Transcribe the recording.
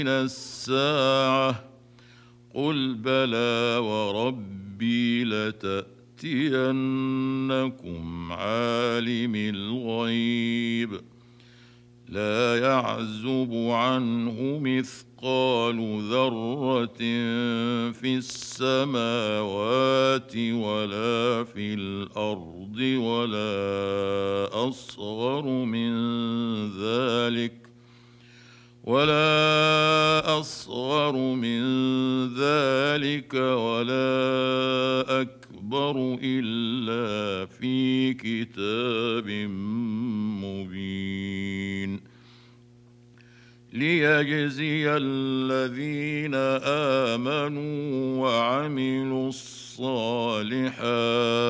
الساعة قل بلى وربي لتأتينكم عالم الغيب لا يعزب عنه مثقال ذرة في السماوات ولا في الأرض ولا أصغر من ذلك ولا أكبر إلا في كتاب مبين ليجزي الذين آمنوا وعملوا الصالحات